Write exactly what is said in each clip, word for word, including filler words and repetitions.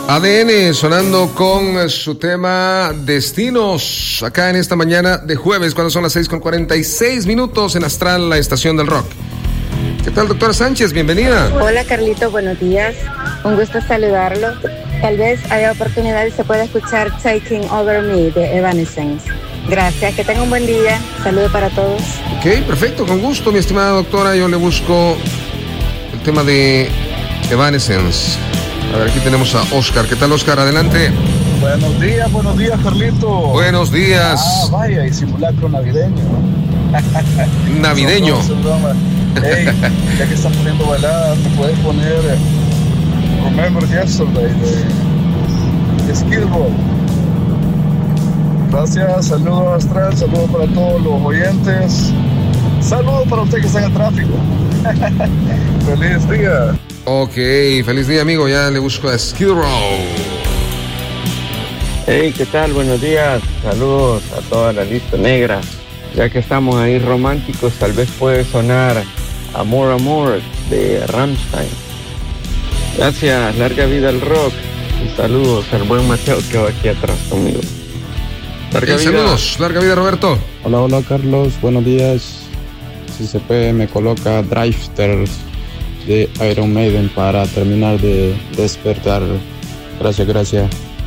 A D N sonando con su tema Destinos, acá en esta mañana de jueves, cuando son las seis con cuarenta y seis minutos en Astral, la estación del rock. ¿Qué tal, doctora Sánchez? Bienvenida. Hola, Carlito, buenos días. Un gusto saludarlo. Tal vez haya oportunidad y se pueda escuchar Taking Over Me de Evanescence. Gracias, que tenga un buen día. Saludos para todos. Ok, perfecto, con gusto, mi estimada doctora. Yo le busco el tema de Evanescence. A ver, aquí tenemos a Oscar. ¿Qué tal, Oscar? Adelante. Buenos días, buenos días, Carlito. Buenos días. Ah, vaya, y simulacro navideño, ¿no? Navideño. Hey, ya que estás poniendo baladas, te puedes poner Remember Yesterday de, de Skid Row. Gracias, saludos Astral, saludos para todos los oyentes. Saludos para usted que está en el tráfico. Feliz día. Ok, feliz día, amigo. Ya le busco a Skid Row. Hey, ¿qué tal? Buenos días. Saludos a toda la lista negra. Ya que estamos ahí románticos, tal vez puede sonar Amor, Amor de Rammstein. Gracias, larga vida al rock. Y saludos al buen Mateo que va aquí atrás conmigo. Larga vida. Saludos, larga vida, Roberto. Hola, hola, Carlos. Buenos días. Si se puede, me coloca Drifter de Iron Maiden para terminar de despertar. Gracias, gracias.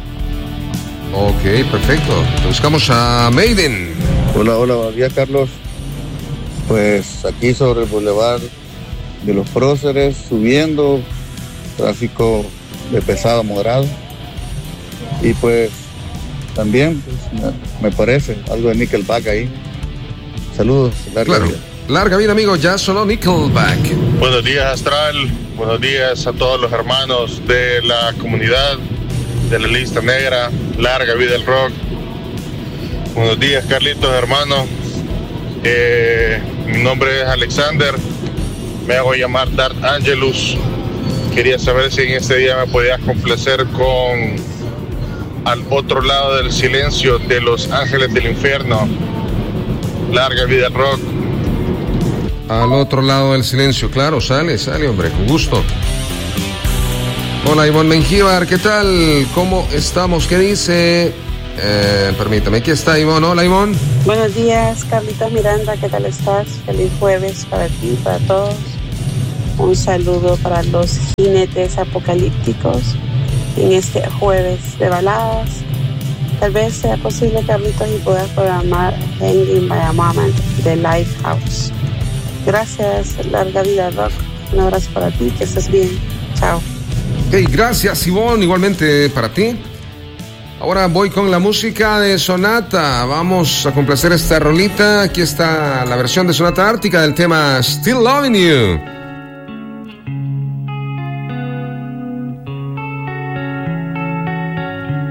Ok, perfecto. Buscamos a Maiden. Hola, hola, buenos días, Carlos. Pues aquí sobre el Boulevard de los Próceres, subiendo, tráfico de pesado a moderado. Y pues también pues, me, me parece algo de Nickelback ahí. Saludos, larga claro. vida. Larga vida, amigo, ya sonó Nickelback. Buenos días, Astral. Buenos días a todos los hermanos de la comunidad de la lista negra. Larga vida el rock. Buenos días, Carlitos, hermano. Eh, mi nombre es Alexander. Me hago llamar Darth Angelus. Quería saber si en este día me podías complacer con Al otro lado del silencio de Los Ángeles del Infierno. Larga vida el rock. Al otro lado del silencio, claro, sale, sale, hombre, con gusto. Hola, Ivonne Mengíbar, ¿qué tal? ¿Cómo estamos? ¿Qué dice? Eh, permítame, aquí está Ivonne. Hola, Ivonne. Buenos días, Carlitos Miranda, ¿qué tal estás? Feliz jueves para ti, para todos. Un saludo para los jinetes apocalípticos en este jueves de baladas. Tal vez sea posible, Carlitos, y puedas programar Hanging by a Moment de Lifehouse. Gracias, larga vida rock. Un abrazo para ti, que estés bien. Chao. Hey, gracias, Ivonne, igualmente para ti. Ahora voy con la música de Sonata. Vamos a complacer esta rolita. Aquí está la versión de Sonata Ártica del tema Still Loving You.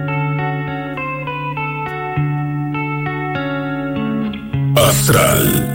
Astral.